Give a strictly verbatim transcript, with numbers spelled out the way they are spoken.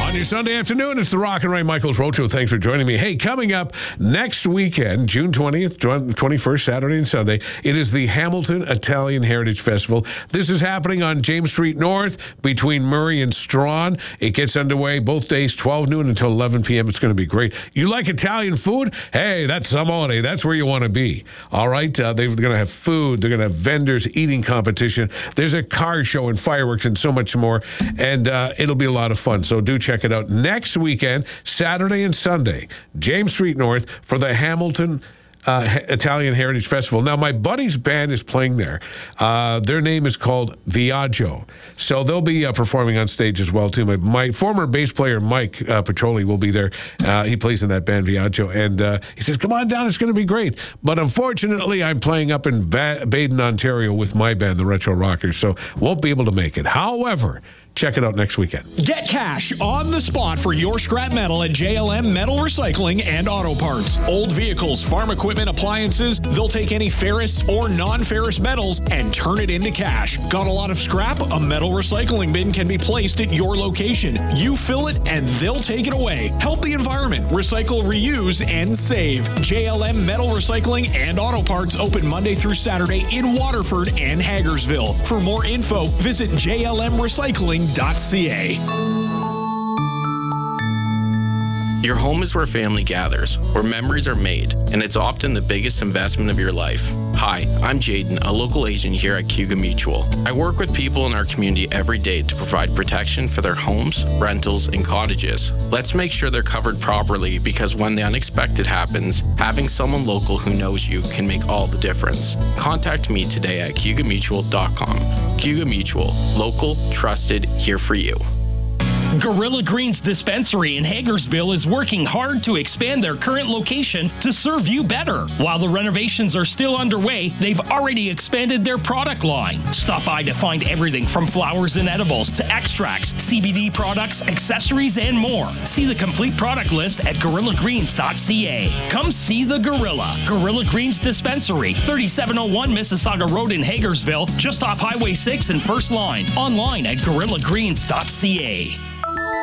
On your Sunday afternoon, it's the Rock and Ray Michaels Road Show. Thanks for joining me. Hey, coming up next weekend, June twentieth, twenty-first, Saturday and Sunday, it is the Hamilton Italian Heritage Festival. This is happening on James Street North between Murray and Strawn. It gets underway both days, twelve noon until eleven p.m. It's going to be great. You like Italian food? Hey, that's some holiday. That's where you want to be. All right? Uh, they're going to have food. They're going to have vendors, eating competition. There's a car show and fireworks and so much more. And uh, it'll be a lot of fun. So do check it out next weekend, Saturday and Sunday, James Street North for the Hamilton uh, Italian Heritage Festival. Now, my buddy's band is playing there. Uh, their name is called Viaggio. So they'll be uh, performing on stage as well, too. My, my former bass player, Mike uh, Petroli, will be there. Uh, he plays in that band, Viaggio. And uh, he says, come on down, it's going to be great. But unfortunately, I'm playing up in ba- Baden, Ontario with my band, the Retro Rockers, so won't be able to make it. However, check it out next weekend. Get cash on the spot for your scrap metal at J L M Metal Recycling and Auto Parts. Old vehicles, farm equipment, appliances, they'll take any ferrous or non-ferrous metals and turn it into cash. Got a lot of scrap? A metal recycling bin can be placed at your location. You fill it and they'll take it away. Help the environment. Recycle, reuse, and save. J L M Metal Recycling and Auto Parts open Monday through Saturday in Waterford and Hagersville. For more info, visit J L M recycling dot c a. Your home is where family gathers, where memories are made, and it's often the biggest investment of your life. Hi, I'm Jaden, a local agent here at Cuga Mutual. I work with people in our community every day to provide protection for their homes, rentals, and cottages. Let's make sure they're covered properly, because when the unexpected happens, having someone local who knows you can make all the difference. Contact me today at cuga mutual dot com. Cuga Mutual, local, trusted, here for you. Gorilla Greens Dispensary in Hagersville is working hard to expand their current location to serve you better. While the renovations are still underway, they've already expanded their product line. Stop by to find everything from flowers and edibles to extracts, C B D products, accessories, and more. See the complete product list at gorilla greens dot c a. Come see the Gorilla. Gorilla Greens Dispensary, thirty-seven oh one Mississauga Road in Hagersville, just off Highway six and First Line. Online at gorilla greens dot c a.